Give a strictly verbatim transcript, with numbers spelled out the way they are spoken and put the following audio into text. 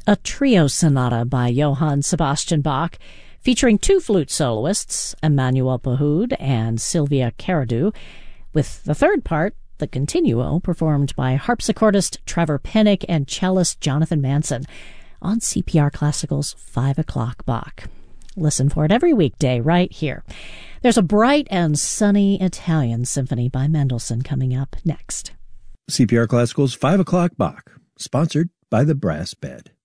a trio sonata by Johann Sebastian Bach, featuring two flute soloists, Emmanuel Pahud and Sylvia Caradu, with the third part, the Continuo, performed by harpsichordist Trevor Pennick and cellist Jonathan Manson on C P R Classical's five o'clock Bach. Listen for it every weekday right here. There's a bright and sunny Italian symphony by Mendelssohn coming up next. C P R Classical's five o'clock Bach, sponsored by the Brass Bed.